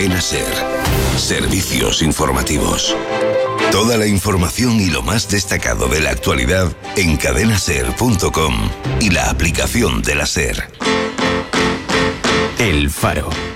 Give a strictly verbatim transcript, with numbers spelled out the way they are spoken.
Cadena SER. Servicios informativos. Toda la información y lo más destacado de la actualidad en cadena ser punto com y la aplicación de la SER. El Faro.